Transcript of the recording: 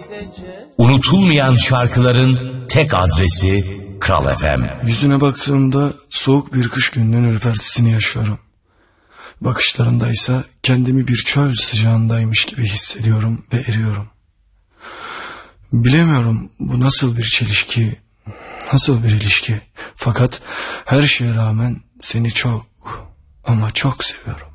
Unutulmayan şarkıların tek adresi Kral FM. Yüzüne baktığımda soğuk bir kış gününün ürpertisini yaşıyorum. Bakışlarındaysa kendimi bir çöl sıcağındaymış gibi hissediyorum ve eriyorum. Bilemiyorum bu nasıl bir çelişki, nasıl bir ilişki. Fakat her şeye rağmen seni çok ama çok seviyorum.